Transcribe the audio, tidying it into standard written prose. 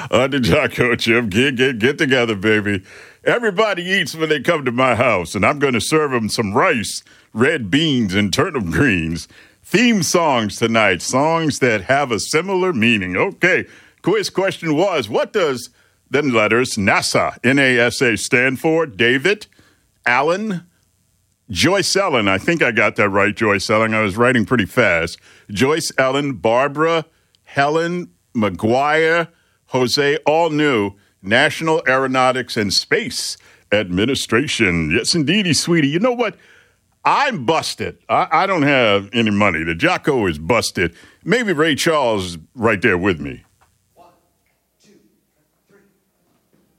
The Jocko Jim, get together, baby. Everybody eats when they come to my house, and I'm going to serve them some rice, red beans, and turnip greens. Theme songs tonight, songs that have a similar meaning. Okay, quiz question was, what does the letters NASA, N-A-S-A, stand for? David, Alan, Joyce Ellen. I think I got that right, Joyce Ellen. I was writing pretty fast. Joyce Ellen, Barbara, Helen, McGuire, Jose, all new. National Aeronautics and Space Administration. Yes, indeedy, sweetie. You know what? I'm busted. I don't have any money. The Jocko is busted. Maybe Ray Charles is right there with me.